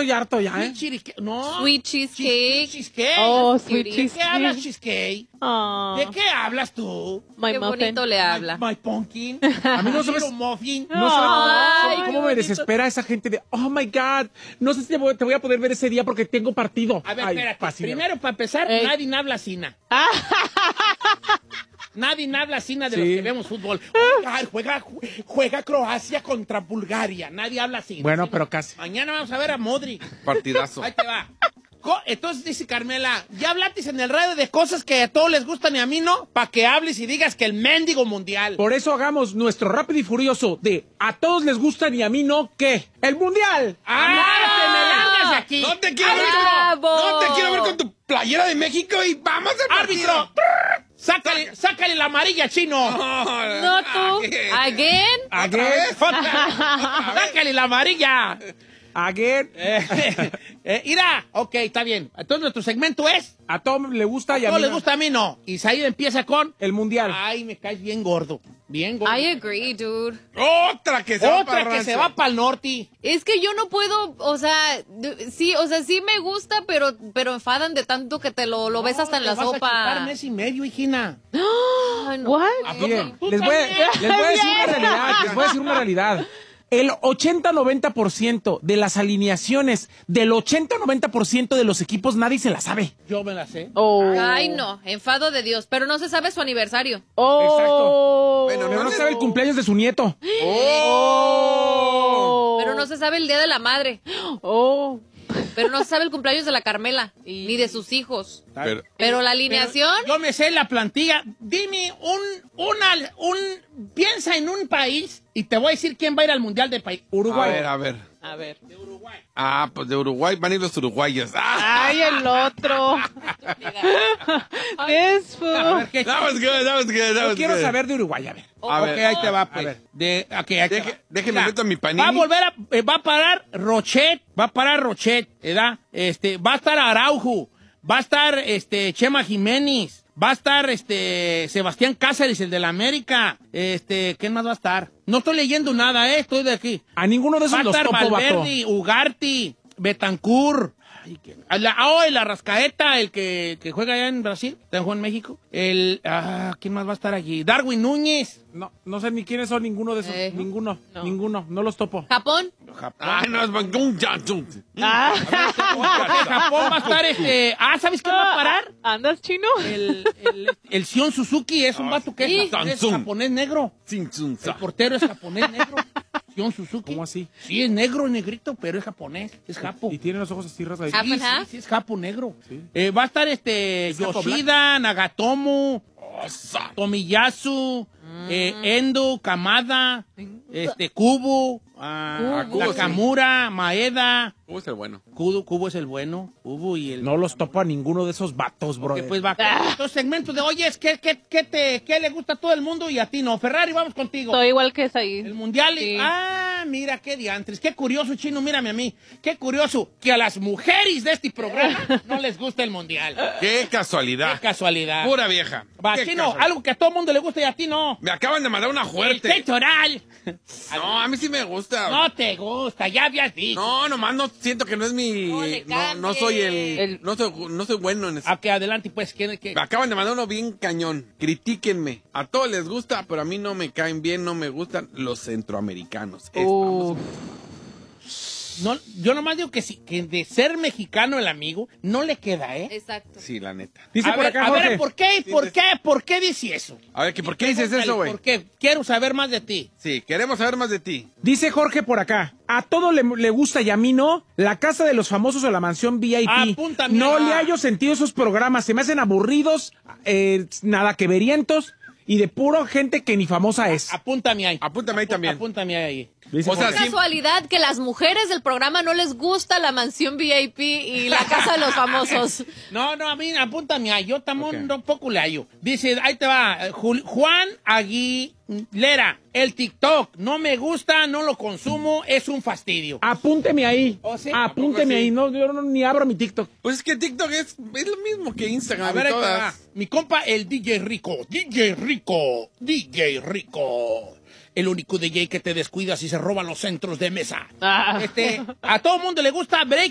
estoy harto ya, ¿eh? No. Sweet cheesecake. Cheesecake. Oh, sweet ¿De qué cheesecake. hablas, cheesecake? Aw. ¿De qué hablas tú? My Qué muffin. bonito le habla. My pumpkin. A mí no sabes, Little muffin. no sabes Ay, cómo qué me bonito. desespera esa gente de, oh my God, no sé si te voy a poder ver ese día porque tengo partido. A ver, Ay, espérate. fascinante. Primero, para empezar, Ey. nadie habla sina. Nadie habla sina de Sí. los que vemos fútbol. Ay, juega Croacia contra Bulgaria. Nadie habla así. Bueno, pero casi. Mañana vamos a ver a Modric. Partidazo. Ahí te va. Entonces dice Carmela, ya hablaste en el radio de cosas que a todos les gustan y a mí no, para que hables y digas que el mendigo mundial. Por eso hagamos nuestro rápido y furioso de a todos les gustan y a mí no, ¿qué? ¡El mundial! ¡Ah! ¡Te me largas de aquí! No te quiero ver ¡Bravo! no te quiero ver con tu playera de México y vamos al ¡Árbitro! ¡Sácale la amarilla, chino! No tú. Again. Again, ¡Sácale la amarilla! again. Mira, ok, está bien. Entonces nuestro segmento es... A todos le gusta y a No mí le no. gusta, a mí no. Y Said empieza con... El mundial. Ay, me caes bien gordo. Bien gordo. I agree, dude. Otra que se va para Otra que se va para el norte. Es que yo no puedo, o sea, sí me gusta, pero enfadan de tanto que te lo ves hasta en la Te vas a chutar sopa. mes y medio, hijina. Ay, no. What? Miren, Tú les voy también. a decir una realidad, les voy a decir una realidad. El 80-90% de las alineaciones del 80-90% de los equipos nadie se la sabe. Yo me la sé. Oh. Ay, no, enfado de Dios, pero no se sabe su aniversario. Oh. Bueno, Pero no sabe el cumpleaños de su nieto. Oh. Pero no se sabe el día de la madre. Oh. Pero no se sabe el cumpleaños de la Carmela, ni de sus hijos. Pero, Pero la alineación, Yo me sé la plantilla. Dime piensa en un país y te voy a decir quién va a ir al mundial del país. Uruguay. a ver. A ver. Ah, pues de Uruguay van a ir los uruguayos. Ah, Ay, el otro. This fool. A ver, ¿qué? that was good, that was good, that Yo was quiero good. saber de Uruguay, a ver. A Ok, ver, ahí te va, pues. a ver. Ahí te va. Déjeme Mira, meto mi panini. Va a volver va a parar Rochet, ¿verdad? Va a estar Araujo, va a estar Chema Jiménez, va a estar Sebastián Cáceres, el de la América. ¿Quién más va a estar? No estoy leyendo nada, estoy de aquí. A ninguno de Va esos a los estar topo, vato. Valverde, Ugarte, Betancur. El Arrascaeta, el que juega allá en Brasil, también juega en México. ¿Quién más va a estar allí? Darwin Núñez. No sé ni quiénes son ninguno de esos. Ninguno, no los topo. Japón. Ay, no, es un Ah. Japón va a estar ¿sabes quién va a parar? ¿Andas chino? El Sion Suzuki es un vato que es Samsung. japonés negro. El portero es japonés negro. Sion Suzuki. ¿Cómo así? Sí, es negro, negrito, pero es japonés. Es japo. Y tiene los ojos así rasgaditos. Half and half. Sí, es japo negro. Va a estar japo Yoshida, Nagatomo, Tomiyasu, Endo, Kamada, Kubo, Nakamura, Maeda. ¿Cómo es el bueno? Kubo es el bueno. Kubo y el... No los topo a ninguno de esos vatos, bro. Que pues va. Estos segmentos de, oye, ¿qué le gusta a todo el mundo y a ti no? Ferrari, vamos contigo. Estoy igual que ahí. El mundial. Sí. Mira, qué diantres. Qué curioso, Chino, mírame a mí. Qué curioso que a las mujeres de este programa no les gusta el mundial. ¡Qué casualidad! Qué casualidad. Pura vieja. Va, Qué Chino, casualidad. algo que a todo el mundo le gusta y a ti no. Me acaban de mandar una El fuerte. techo oral. No, a mí sí me gusta. No te gusta, ya habías dicho. No, nomás no siento que no es mi... No le No soy cambie. no soy bueno en eso. Ok, adelante, pues. ¿Quién? Me acaban de mandar uno bien cañón. Critíquenme. A todos les gusta, pero a mí no me caen bien, no me gustan los centroamericanos. Uf. No, yo nomás digo que sí, que de ser mexicano el amigo no le queda, ¿eh? Exacto. Sí, la neta. Dice A por ver, acá, a ver, Jorge. ¿por qué dice eso? A ver, ¿por qué dices eso, güey? ¿Por qué? Quiero saber más de ti. Sí, queremos saber más de ti. Dice Jorge por acá. A todo le gusta y a mí no. La casa de los famosos o la mansión VIP. Apúntame. No le hallo sentido a esos programas. Se me hacen aburridos, nada que verientos y de puro gente que ni famosa es. Apúntame ahí. Apúntame ahí también. Apúntame ahí. Dice O sea, Jorge. Qué sí. casualidad que las mujeres del programa no les gusta la mansión VIP y la casa de los famosos. No, a mí apúntame ahí. Yo también un poco le hallo. Dice, ahí te va. Juan Aguilera. El TikTok no me gusta, no lo consumo, es un fastidio. Apúnteme ahí. ¿Oh, sí? Apúnteme ¿A poco sí? ahí. No, yo ni abro mi TikTok. Pues es que TikTok es lo mismo que Instagram. A ver, y ahí te va. todas. Mi compa, el DJ Rico. El único DJ que te descuidas y se roba los centros de mesa. Ah. A todo mundo le gusta